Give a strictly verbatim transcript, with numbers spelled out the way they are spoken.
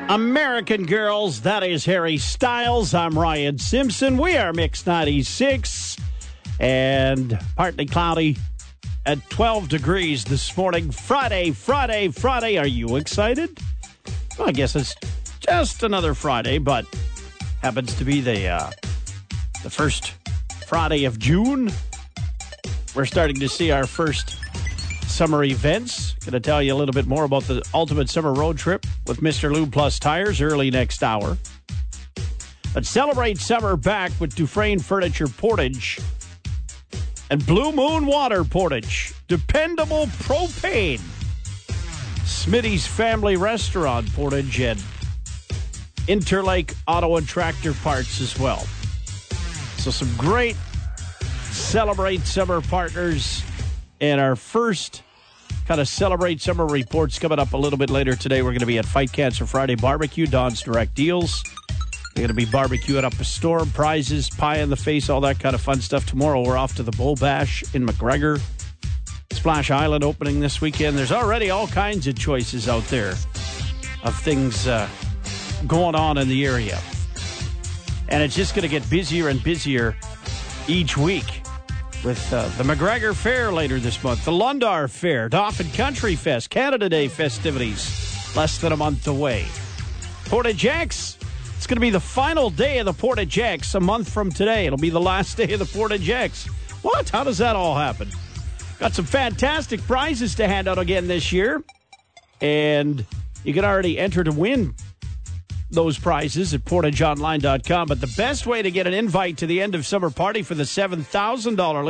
American Girls, that is Harry Styles. I'm Ryan Simpson. We are Mix ninety-six and partly cloudy at twelve degrees this morning. Friday, Friday, Friday. Are you excited? Well, I guess it's just another Friday, but happens to be the uh, the first Friday of June. We're starting to see our first summer events. Going to tell you a little bit more about the Ultimate Summer Road Trip with Mister Lube Plus Tires early next hour. But celebrate summer back with Dufresne Furniture Portage and Blue Moon Water Portage. Dependable propane. Smitty's Family Restaurant Portage and Interlake Auto and Tractor Parts as well. So some great Celebrate Summer partners. And our first kind of Celebrate Summer reports coming up a little bit later today. We're going to be at Fight Cancer Friday Barbecue, Don's Direct Deals. We're going to be barbecuing up a storm, prizes, pie in the face, all that kind of fun stuff. Tomorrow we're off to the Bull Bash in McGregor. Splash Island opening this weekend. There's already all kinds of choices out there of things uh, going on in the area. And it's just going to get busier and busier each week. With uh, the McGregor Fair later this month, the Lundar Fair, Dauphin Country Fest, Canada Day festivities, less than a month away. Portage X, it's going to be the final day of the Portage X a month from today. It'll be the last day of the Portage X. What? How does that all happen? Got some fantastic prizes to hand out again this year. And you can already enter to win those prizes at portage online dot com. But the best way to get an invite to the end of summer party for the seven thousand dollars